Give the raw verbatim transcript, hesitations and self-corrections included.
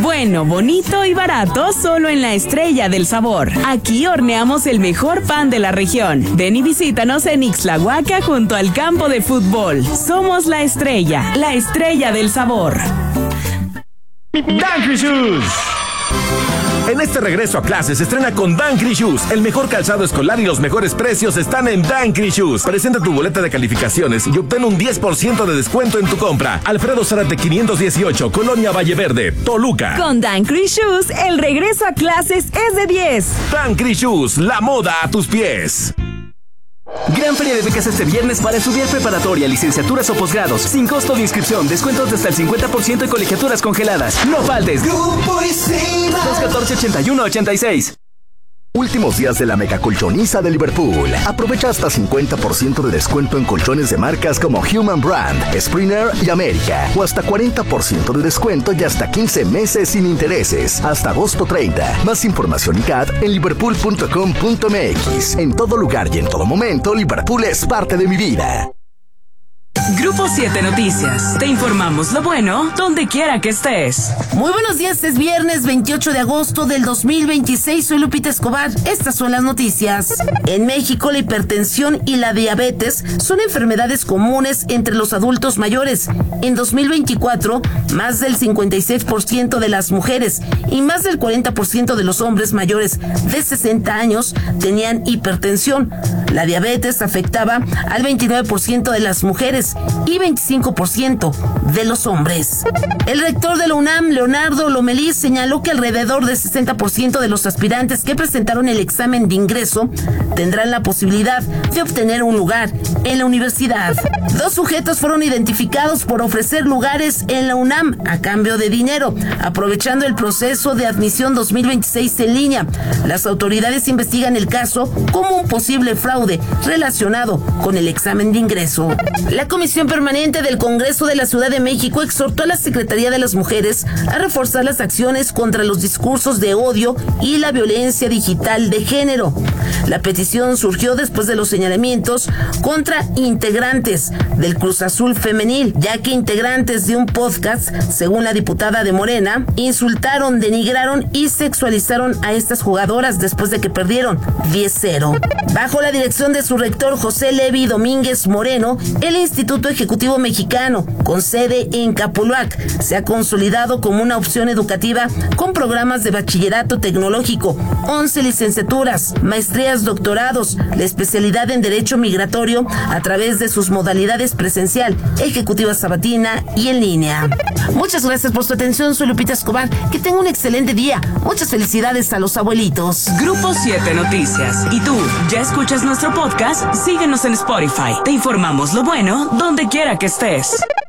Bueno, bonito y barato solo en La Estrella del Sabor. Aquí horneamos el mejor pan de la región. Ven y visítanos en Ixtlahuaca junto al campo de fútbol. Somos La Estrella, La Estrella del Sabor. Dancry Shoes. En este regreso a clases, estrena con Dancry Shoes. El mejor calzado escolar y los mejores precios están en Dancry Shoes. Presenta tu boleta de calificaciones y obtén un diez por ciento de descuento en tu compra. Alfredo Zárate quinientos dieciocho, Colonia Valle Verde, Toluca. Con Dancry Shoes, el regreso a clases es de diez. Dancry Shoes, la moda a tus pies. Gran feria de becas este viernes para estudiar preparatoria, licenciaturas o posgrados. Sin costo de inscripción, descuentos de hasta el cincuenta por ciento y colegiaturas congeladas. No faltes. Grupo Isidro. dos catorce, ochenta y uno, ochenta y seis. Últimos días de la mega colchoniza de Liverpool. Aprovecha hasta cincuenta por ciento de descuento en colchones de marcas como Human Brand, Springer y América. O hasta cuarenta por ciento de descuento y hasta quince meses sin intereses. Hasta agosto treinta. Más información y C A D en liverpool punto com punto m x. En todo lugar y en todo momento, Liverpool es parte de mi vida. Grupo siete Noticias. Te informamos lo bueno donde quiera que estés. Muy buenos días, es viernes veintiocho de agosto del dos mil veintiséis. Soy Lupita Escobar. Estas son las noticias. En México, la hipertensión y la diabetes son enfermedades comunes entre los adultos mayores. En dos mil veinticuatro, más del cincuenta y seis por ciento de las mujeres y más del cuarenta por ciento de los hombres mayores de sesenta años tenían hipertensión. La diabetes afectaba al veintinueve por ciento de las mujeres y veinticinco por ciento de los hombres. El rector de la UNAM, Leonardo Lomelí, señaló que alrededor del sesenta por ciento de los aspirantes que presentaron el examen de ingreso tendrán la posibilidad de obtener un lugar en la universidad. Dos sujetos fueron identificados por ofrecer lugares en la UNAM a cambio de dinero, aprovechando el proceso de admisión dos mil veintiséis en línea. Las autoridades investigan el caso como un posible fraude relacionado con el examen de ingreso. La Comisión Permanente del Congreso de la Ciudad de México exhortó a la Secretaría de las Mujeres a reforzar las acciones contra los discursos de odio y la violencia digital de género. La petición surgió después de los señalamientos contra integrantes del Cruz Azul femenil, ya que integrantes de un podcast, según la diputada de Morena, insultaron, denigraron y sexualizaron a estas jugadoras después de que perdieron diez cero. Bajo la dirección de su rector José Levi Domínguez Moreno, el Instituto Ejecutivo Mexicano, con sede en Capuluac, se ha consolidado como una opción educativa con programas de bachillerato tecnológico, once licenciaturas, maestrías, doctorados, la especialidad en Derecho Migratorio a través de sus modalidades presencial, ejecutiva sabatina y en línea. Muchas gracias por su atención, soy Lupita Escobar. Que tenga un excelente día. Muchas felicidades a los abuelitos. Grupo siete Noticias. ¿Y tú, ya escuchas nuestro podcast? Síguenos en Spotify. Te informamos lo bueno donde quiera que estés.